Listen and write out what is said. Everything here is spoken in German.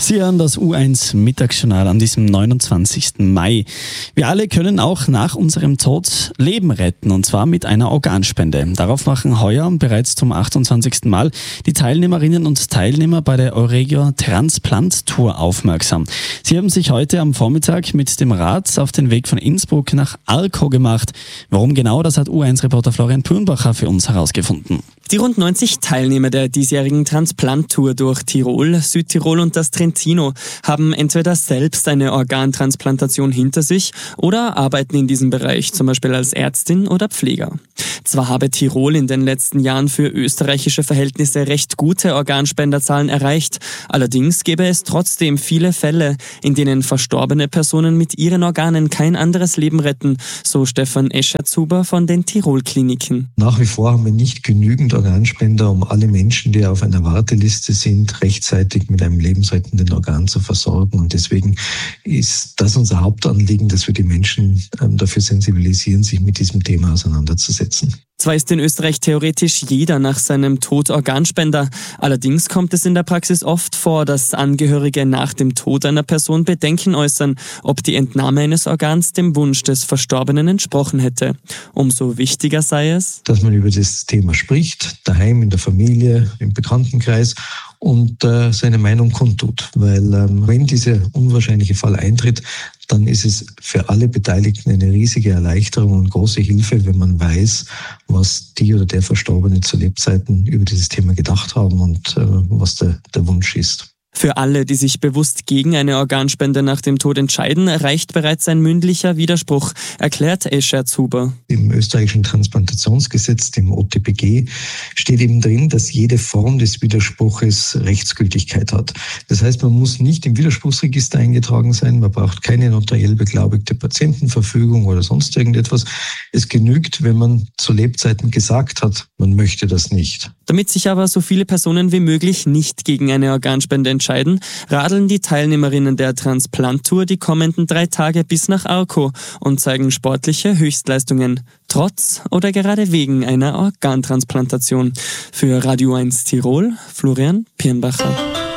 Sie hören das U1 Mittagsjournal an diesem 29. Mai. Wir alle können auch nach unserem Tod Leben retten, und zwar mit einer Organspende. Darauf machen heuer bereits zum 28. Mal die Teilnehmerinnen und Teilnehmer bei der Euregio Transplant Tour aufmerksam. Sie haben sich heute am Vormittag mit dem Rad auf den Weg von Innsbruck nach Arco gemacht. Warum genau, das hat U1-Reporter Florian Pürnbacher für uns herausgefunden. Die rund 90 Teilnehmer der diesjährigen Transplant-Tour durch Tirol, Südtirol und das Trentino haben entweder selbst eine Organtransplantation hinter sich oder arbeiten in diesem Bereich, zum Beispiel als Ärztin oder Pfleger. Zwar habe Tirol in den letzten Jahren für österreichische Verhältnisse recht gute Organspenderzahlen erreicht, allerdings gäbe es trotzdem viele Fälle, in denen verstorbene Personen mit ihren Organen kein anderes Leben retten, so Stefan Escherzuber von den Tirol-Kliniken. Nach wie vor haben wir nicht genügend Organspender, um alle Menschen, die auf einer Warteliste sind, rechtzeitig mit einem lebensrettenden Organ zu versorgen. Und deswegen ist das unser Hauptanliegen, dass wir die Menschen dafür sensibilisieren, sich mit diesem Thema auseinanderzusetzen. Zwar ist in Österreich theoretisch jeder nach seinem Tod Organspender, allerdings kommt es in der Praxis oft vor, dass Angehörige nach dem Tod einer Person Bedenken äußern, ob die Entnahme eines Organs dem Wunsch des Verstorbenen entsprochen hätte. Umso wichtiger sei es, dass man über das Thema spricht, daheim, in der Familie, im Bekanntenkreis, und seine Meinung kundtut. Weil wenn dieser unwahrscheinliche Fall eintritt, dann ist es für alle Beteiligten eine riesige Erleichterung und große Hilfe, wenn man weiß, was die oder der Verstorbene zu Lebzeiten über dieses Thema gedacht haben und was der Wunsch ist. Für alle, die sich bewusst gegen eine Organspende nach dem Tod entscheiden, reicht bereits ein mündlicher Widerspruch, erklärt Escherzuber. Im österreichischen Transplantationsgesetz, dem OTPG, steht eben drin, dass jede Form des Widerspruches Rechtsgültigkeit hat. Das heißt, man muss nicht im Widerspruchsregister eingetragen sein, man braucht keine notariell beglaubigte Patientenverfügung oder sonst irgendetwas. Es genügt, wenn man zu Lebzeiten gesagt hat, man möchte das nicht. Damit sich aber so viele Personen wie möglich nicht gegen eine Organspende entscheiden, radeln die Teilnehmerinnen der Transplant-Tour die kommenden 3 Tage bis nach Arco und zeigen sportliche Höchstleistungen, trotz oder gerade wegen einer Organtransplantation. Für Radio 1 Tirol, Florian Pürnbacher.